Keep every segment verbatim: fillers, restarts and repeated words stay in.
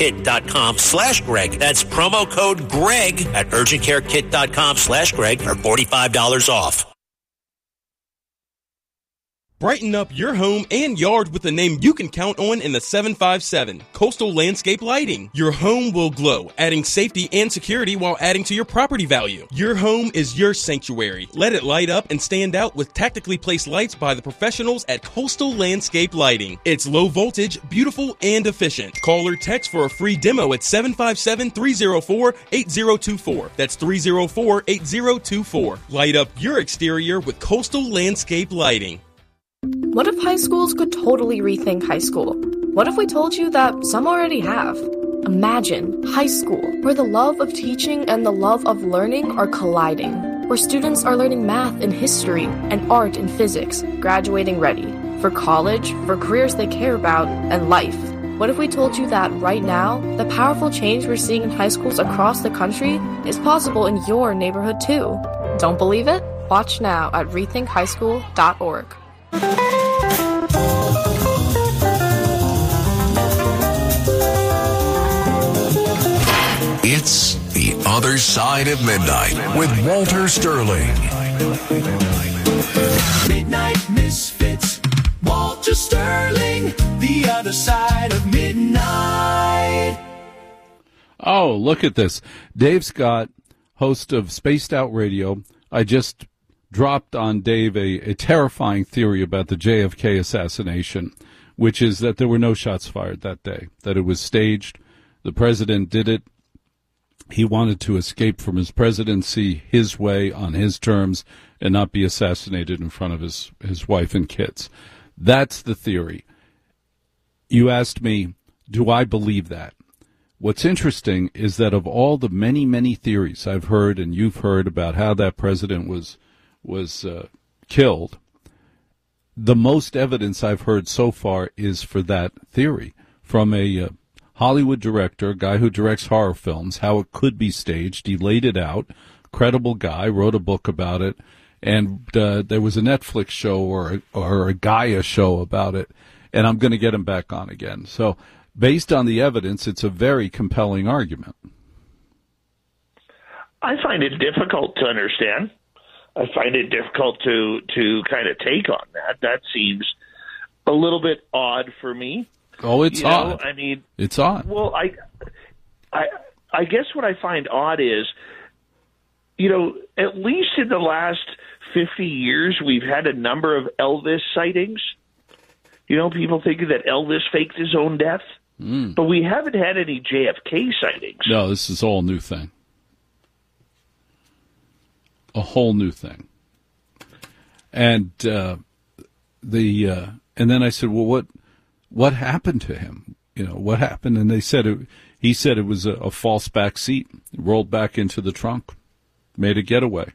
urgentcarekit.com slash Greg. That's promo code Greg at urgentcarekit.com slash Greg for forty-five dollars off. Brighten up your home and yard with a name you can count on in the seven five seven, Coastal Landscape Lighting. Your home will glow, adding safety and security while adding to your property value. Your home is your sanctuary. Let it light up and stand out with tactically placed lights by the professionals at Coastal Landscape Lighting. It's low voltage, beautiful, and efficient. Call or text for a free demo at seven five seven, three oh four, eight oh two four. That's three oh four, eight oh two four. Light up your exterior with Coastal Landscape Lighting. What if high schools could totally rethink high school? What if we told you that some already have? Imagine high school, where the love of teaching and the love of learning are colliding, where students are learning math and history and art and physics, graduating ready for college, for careers they care about, and life. What if we told you that right now, the powerful change we're seeing in high schools across the country is possible in your neighborhood too? Don't believe it? Watch now at rethink high school dot org. It's The Other Side of Midnight with Walter Sterling. Midnight Misfits, Walter Sterling, The Other Side of Midnight. Oh, look at this. Dave Scott, host of Spaced Out Radio. I just dropped on Dave a, a terrifying theory about the J F K assassination, which is that there were no shots fired that day, that it was staged. The president did it. He wanted to escape from his presidency his way, on his terms, and not be assassinated in front of his, his wife and kids. That's the theory. You asked me, do I believe that? What's interesting is that of all the many, many theories I've heard and you've heard about how that president was was uh, killed, the most evidence I've heard so far is for that theory from a uh, Hollywood director, a guy who directs horror films, how it could be staged. He laid it out, credible guy, wrote a book about it, and uh, there was a Netflix show or a, or a Gaia show about it, and I'm going to get him back on again. So based on the evidence, it's a very compelling argument. I find it difficult to understand. I find it difficult to, to kind of take on that. That seems a little bit odd for me. Oh, it's you odd. Know, I mean, it's odd. Well, I, I, I guess what I find odd is, you know, at least in the last fifty years, we've had a number of Elvis sightings. You know, people thinking that Elvis faked his own death, mm. but we haven't had any J F K sightings. No, this is all a new thing. A whole new thing. And uh, the uh, and then I said, well, what what happened to him? You know, what happened? And they said it, he said it was a, a false back seat. Rolled back into the trunk, made a getaway.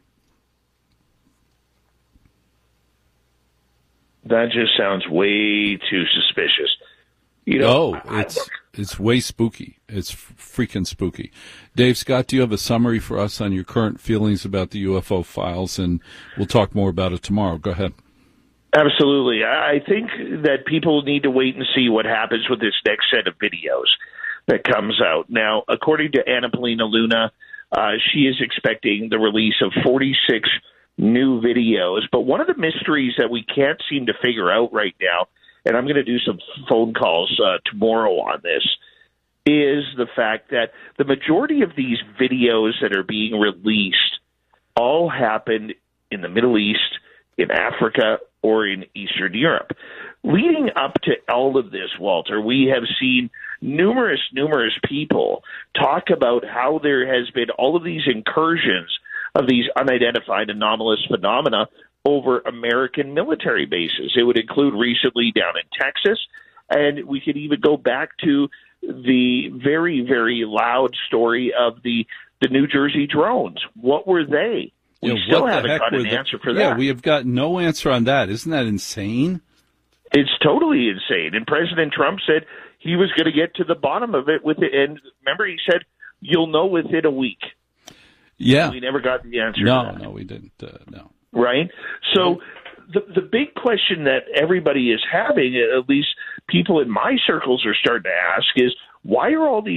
That just sounds way too suspicious. You know, oh, it's it's way spooky. It's freaking spooky. Dave Scott, do you have a summary for us on your current feelings about the U F O files? And we'll talk more about it tomorrow. Go ahead. Absolutely. I think that people need to wait and see what happens with this next set of videos that comes out. Now, according to Anna Polina Luna, uh, she is expecting the release of forty-six new videos. But one of the mysteries that we can't seem to figure out right now, and I'm going to do some phone calls uh, tomorrow on this, is the fact that the majority of these videos that are being released all happened in the Middle East, in Africa, or in Eastern Europe. Leading up to all of this, Walter, we have seen numerous, numerous people talk about how there has been all of these incursions of these unidentified anomalous phenomena over American military bases. It would include recently down in Texas, and we could even go back to the very, very loud story of the, the New Jersey drones. What were they? We yeah, still haven't got an the, answer for that. Yeah, we have got no answer on that. Isn't that insane? It's totally insane. And President Trump said he was going to get to the bottom of it with it. And remember, he said, you'll know within a week. Yeah. And we never got the answer no, to that. No, we didn't. Uh, no. Right? So the the big question that everybody is having, at least people in my circles are starting to ask, is why are all these